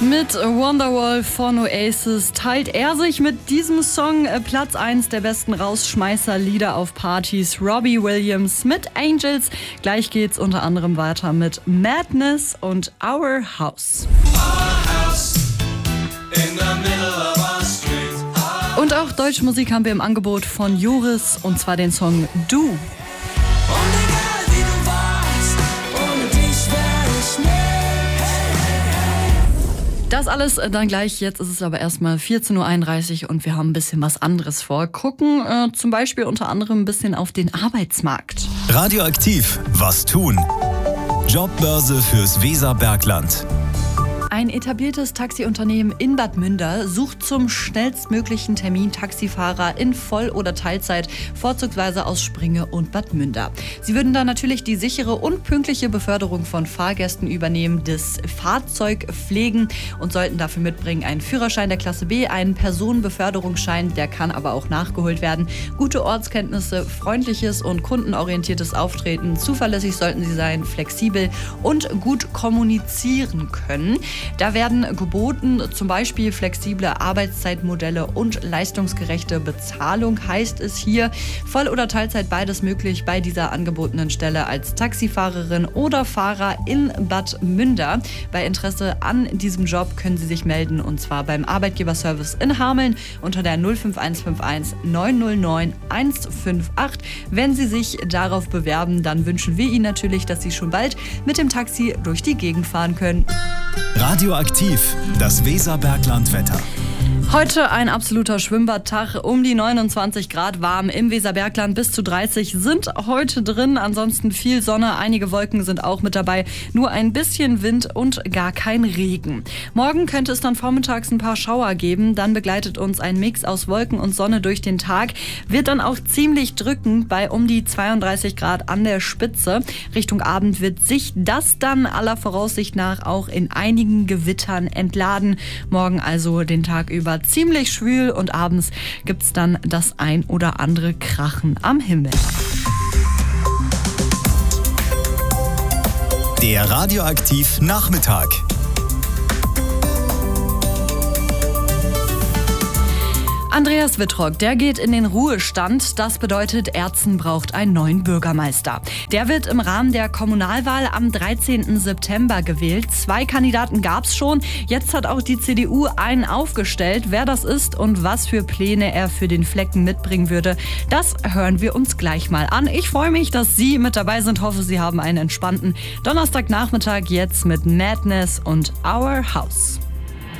Mit Wonderwall von Oasis teilt er sich mit diesem Song Platz 1 der besten Rausschmeißer-Lieder auf Partys. Robbie Williams mit Angels. Gleich geht's unter anderem weiter mit Madness und Our House. Und auch deutsche Musik haben wir im Angebot von Joris, und zwar den Song Du. Das alles dann gleich. Jetzt ist es aber erstmal 14.31 Uhr und wir haben ein bisschen was anderes vor. Gucken zum Beispiel unter anderem ein bisschen auf den Arbeitsmarkt. Radioaktiv, was tun? Jobbörse fürs Weserbergland. Ein etabliertes Taxiunternehmen in Bad Münder sucht zum schnellstmöglichen Termin Taxifahrer in Voll- oder Teilzeit, vorzugsweise aus Springe und Bad Münder. Sie würden da natürlich die sichere und pünktliche Beförderung von Fahrgästen übernehmen, das Fahrzeug pflegen und sollten dafür mitbringen einen Führerschein der Klasse B, einen Personenbeförderungsschein, der kann aber auch nachgeholt werden, gute Ortskenntnisse, freundliches und kundenorientiertes Auftreten, zuverlässig sollten sie sein, flexibel und gut kommunizieren können. Da werden geboten zum Beispiel flexible Arbeitszeitmodelle und leistungsgerechte Bezahlung, heißt es hier. Voll- oder Teilzeit, beides möglich bei dieser angebotenen Stelle als Taxifahrerin oder Fahrer in Bad Münder. Bei Interesse an diesem Job können Sie sich melden, und zwar beim Arbeitgeberservice in Hameln unter der 05151 909 158. Wenn Sie sich darauf bewerben, dann wünschen wir Ihnen natürlich, dass Sie schon bald mit dem Taxi durch die Gegend fahren können. Radioaktiv, das Weserbergland-Wetter. Heute ein absoluter Schwimmbadtag, um die 29 Grad warm im Weserbergland, bis zu 30 sind heute drin. Ansonsten viel Sonne, einige Wolken sind auch mit dabei, nur ein bisschen Wind und gar kein Regen. Morgen könnte es dann vormittags ein paar Schauer geben, dann begleitet uns ein Mix aus Wolken und Sonne durch den Tag, wird dann auch ziemlich drückend bei um die 32 Grad an der Spitze. Richtung Abend wird sich das dann aller Voraussicht nach auch in einigen Gewittern entladen. Morgen also den Tag über ziemlich schwül und abends gibt's dann das ein oder andere Krachen am Himmel. Der Radioaktiv Nachmittag. Andreas Wittrock, der geht in den Ruhestand. Das bedeutet, Erzen braucht einen neuen Bürgermeister. Der wird im Rahmen der Kommunalwahl am 13. September gewählt. 2 Kandidaten gab's schon. Jetzt hat auch die CDU einen aufgestellt. Wer das ist und was für Pläne er für den Flecken mitbringen würde, das hören wir uns gleich mal an. Ich freue mich, dass Sie mit dabei sind. Hoffe, Sie haben einen entspannten Donnerstagnachmittag jetzt mit Madness und Our House.